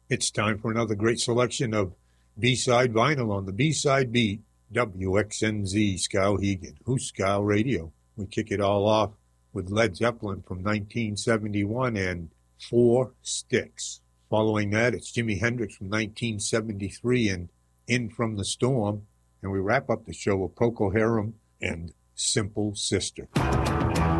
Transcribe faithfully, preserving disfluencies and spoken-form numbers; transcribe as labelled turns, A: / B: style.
A: It's time for another great selection of B-side vinyl on the B-side beat. W X N Z, Skowhegan, Who's Skow Radio. We kick it all off with Led Zeppelin from nineteen seventy-one and Four Sticks. Following that, it's Jimi Hendrix from nineteen seventy-three and In From the Storm. And we wrap up the show with Procol Harum and Simple Sister.